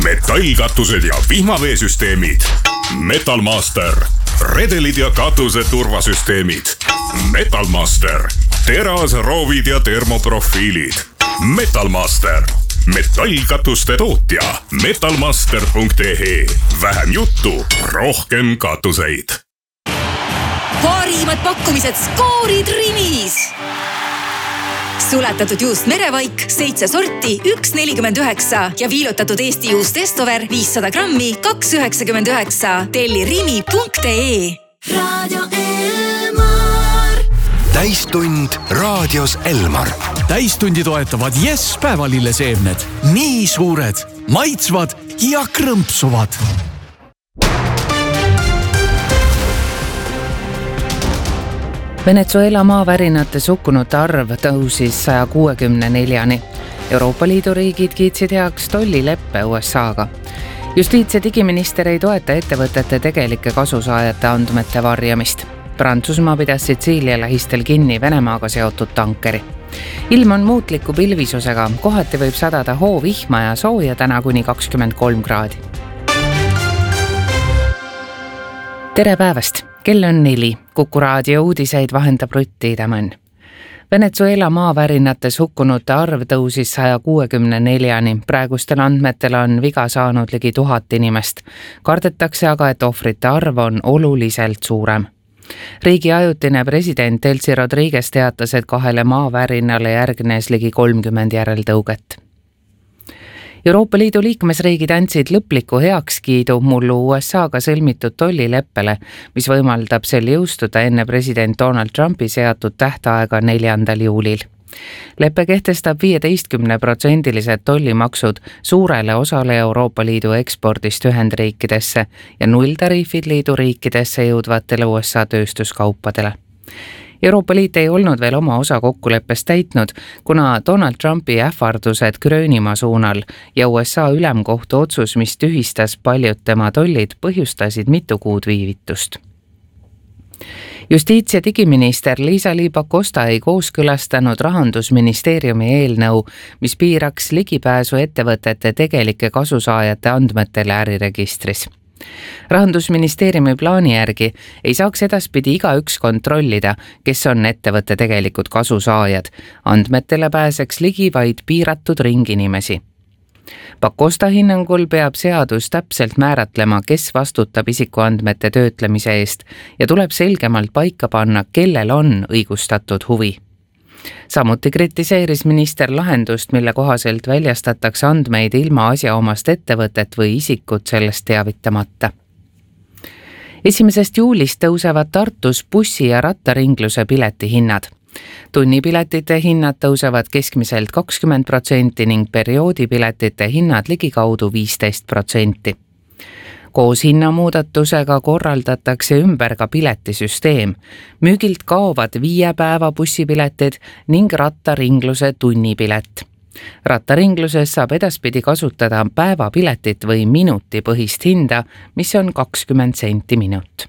metallkatused ja vihmaveesüsteemid. Metalmaster, redelid ja katuse turvasüsteemid. Metalmaster, terasroovid ja termoprofiilid. Metalmaster, metallkatuste tootja. Metalmaster.ee. Vähem juttu, rohkem katuseid. Parimad pakkumised skoorid Rimis. Sulatatud juust Merevaik 7 sorti 1,49 ja viilutatud Eesti juust Estover 500 grammi 2,99. Telli rimi.ee. Raadio Elmar. Täistund raadios Elmar. Täistundi toetavad Yes päevalilleseemned. Nii suured, maitsvad ja krõmpsuvad. Venezuela maavärinate hukkunute arv tõusis 164-ni. Euroopa Liidu riigid kiitsid heaks tollileppe USA-ga. Justiits- ja digiminister ei toeta ettevõtete tegelike kasusaajate andmete varjamist. Prantsusmaa pidas Sitsiilia lähistel kinni Venemaaga seotud tankeri. Ilm on muutliku pilvisusega, kohati võib sadada hoovihma ja sooja täna kuni 23 kraadi. Tere päevast! Kell on 4. Kuku raadio uudiseid vahendab Rutt Tiidemann. Venezuela maavärinates hukkunute arv tõusis 164-ni. Praegustel andmetel on viga saanud ligi 1000 inimest. Kardetakse aga, et ohvrite arv on oluliselt suurem. Riigi ajutine president Delcy Rodriguez teatas, et 2 maavärinale järgnes ligi 30 järeltõuget. Euroopa Liidu liikmesriigid andsid lõpliku heakskiidu mullu USA-ga sõlmitud tollileppele, mis võimaldab sel jõustuda enne president Donald Trumpi seatud tähtaega 4. juulil. Leppe kehtestab 15% tollimaksud suurele osale Euroopa Liidu ekspordist Ühendriikidesse ja nulltariifid liidu riikidesse jõudvatele USA tööstuskaupadele. Euroopa Liit ei olnud veel oma osa kokkuleppest täitnud, kuna Donald Trumpi ähvardused Gröönimaa suunal ja USA ülemkohtu otsus, mis tühistas paljud tema tollid, põhjustasid mitu kuud viivitust. Justiits- ja digiminister Liisa-Ly Pakosta ei kooskõlastanud Rahandusministeeriumi eelnõu, mis piiraks ligipääsu ettevõtete tegelike kasusaajate andmetele äriregistris. Rahandusministeeriumi plaani järgi ei saaks edaspidi igaüks kontrollida, kes on ettevõtte tegelikud kasusaajad. Andmetele pääseks ligi vaid piiratud ring inimesi. Pakosta hinnangul peab seadus täpselt määratlema, kes vastutab isikuandmete töötlemise eest ja tuleb selgemalt paika panna, kellel on õigustatud huvi. Samuti kritiseeris minister lahendust, mille kohaselt väljastatakse andmeid ilma asjaomast ettevõtet või isikut sellest teavitamata. 1. juulist tõusevad Tartus bussi- ja rattaringluse piletihinnad. Tunnipiletite hinnad tõusevad keskmiselt 20% ning perioodipiletite hinnad ligikaudu 15%. Koos hinnamuudatusega korraldatakse ümber ka piletisüsteem. Müügilt kaovad 5 päeva bussipiletid ning rattaringluse tunnipilet. Rattaringluses saab edaspidi kasutada päevapiletit või minutipõhist hinda, mis on 20 senti minut.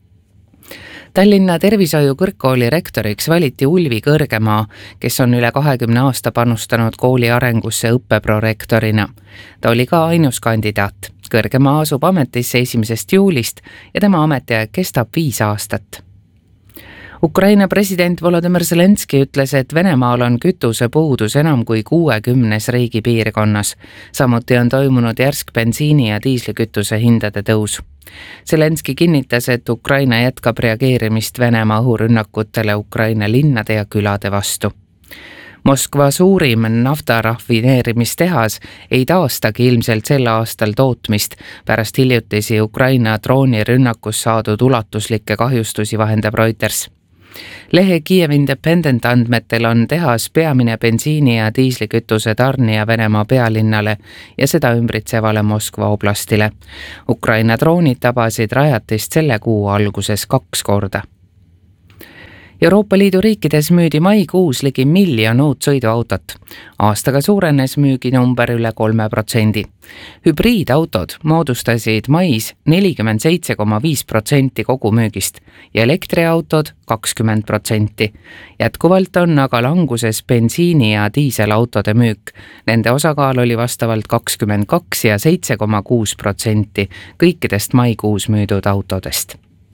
Tallinna Tervishoiu Kõrgkooli rektoriks valiti Ulvi Kõrgemaa, kes on üle 20 aasta panustanud kooli arengusse õppeprorektorina. Ta oli ka ainus kandidaat. Kõrgemaa asub ametisse 1. juulist ja tema ametiaeg kestab 5 aastat. Ukraina president Volodymyr Zelenski ütles, et Venemaal on kütusepuudus enam kui 60 riigi piirkonnas. Samuti on toimunud järsk bensiini ja diislikütuse hindade tõus. Zelenski kinnitas, et Ukraina jätkab reageerimist Venemaa õhurünnakutele Ukraina linnade ja külade vastu. Moskva suurim naftarafineerimistehas ei taastagi ilmselt sel aastal tootmist pärast hiljutisi Ukraina droonirünnakus saadud ulatuslikke kahjustusi, vahendab Reuters. Lehe Kiev Independent andmetel on tehas peamine bensiini ja diislikütuse tarnija Venemaa pealinnale ja seda ümbritsevale Moskva oblastile. Ukraina droonid tabasid rajatist selle kuu alguses 2 korda. Euroopa Liidu riikides müüdi maikuus ligi 1 miljon uut sõiduautot. Aastaga suurenes müüginumber üle 3%. Hübriidautod moodustasid mais 47,5% kogu müügist ja elektriautod 20%. Jätkuvalt on aga languses bensiini- ja diiselautode müük. Nende osakaal oli vastavalt 22 ja 7,6% kõikidest maikuus müüdud autodest.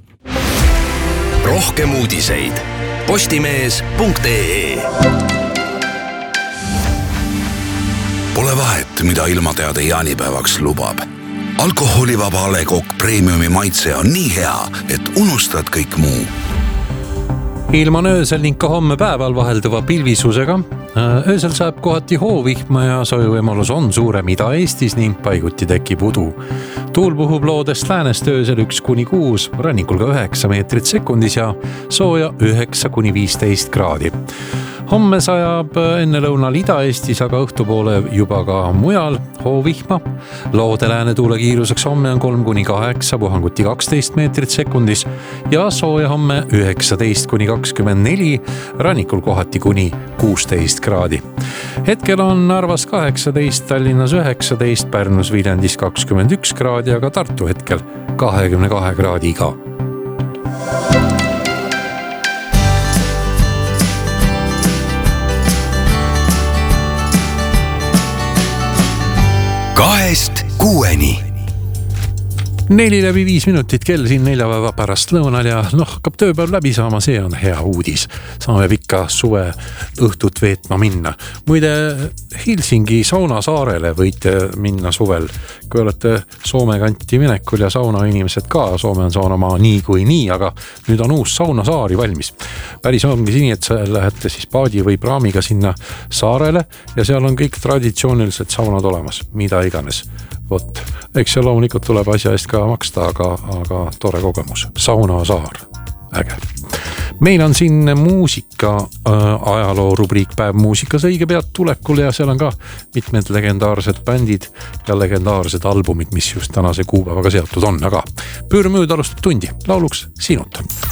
Rohkem uudiseid postimees.ee. Pole vahet, mida ilmateade jaanipäevaks lubab. Alkoholivaba A. Le Coq Premiumi maitse on nii hea, et unustad kõik muu. Ilm on öösel ning ka homme päeval vahelduva pilvisusega. Öösel saab kohati hoovihma ja sojuvõimalus on suurem Ida-Eestis ning paiguti tekib udu. Tuul puhub loodest läänest öösel 1-6, rannikul ka 9 meetrit sekundis ja sooja 9-15 kraadi. Homme sajab enne lõunal Ida-Eestis, aga õhtupoole juba ka mujal hoovihma. Loode lääne tuule kiiruseks homme on 3-8, puhanguti 12 meetrit sekundis ja sooja homme 19-24, rannikul kohati kuni 16 kraadi. Hetkel on Narvas 18, Tallinnas 19, Pärnus Viljandis 21 kraadi, aga Tartu hetkel 22 kraadiga. Kahest 6-ni. 4:05 minutit kell siin neljapäeva pärast lõunal ja hakkab tööpäev läbi saama, see on hea uudis. Saame pikka suve õhtut veetma minna. Muide, Helsingi saunasaarele võite minna suvel. Kui olete Soome kanti minekul ja saunainimesed ka, Soome on saunamaa nii kui nii, aga nüüd on uus saunasaari valmis. Päris ongi nii, et sa lähete siis paadi või praamiga sinna saarele ja seal on kõik traditsioonilised saunad olemas, mida iganes. Vot, eks see loomulikult tuleb asja eest ka maksta, aga tore kogemus. Saunasaar, äge. Meil on siin muusika ajaloo rubriik Päev muusikas õige pead tulekul ja seal on ka mitmed legendaarsed bändid ja legendaarsed albumid, mis just tänase kuupäevaga seotud on, aga pöörmööd alustab tundi lauluks Sinut.